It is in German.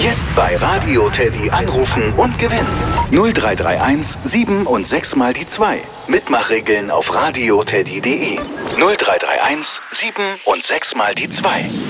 Jetzt bei Radio Teddy anrufen und gewinnen. 0331 7 und 6 mal die 2. Mitmachregeln auf radioteddy.de. 0331 7 und 6 mal die 2.